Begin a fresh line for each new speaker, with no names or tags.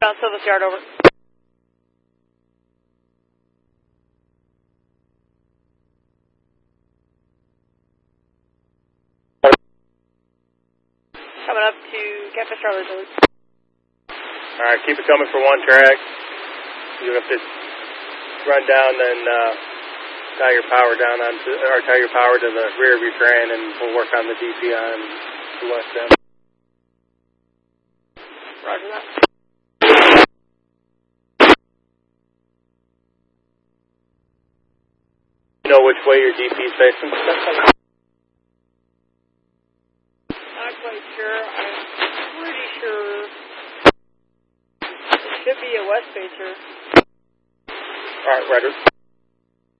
Bounce Silvis Yard, over. Coming up to Campus Charlie, George.
Alright, keep it coming for one track. You have to run down, then tie your power down onto, or tie your power to the rear of your train, and we'll work on the DP on the west end.
Roger that.
You know which way your DP is facing?
Not quite sure. I'm pretty sure it should be a west facer.
Alright, Roger.